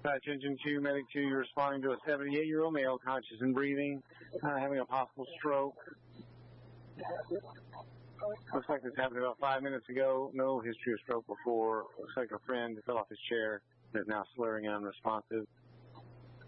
Engine 2, Medic 2, you're responding to a 78-year-old male, conscious and breathing, having a possible stroke. Looks like this happened about 5 minutes ago. No history of stroke before. Looks like a friend fell off his chair and is now slurring and unresponsive.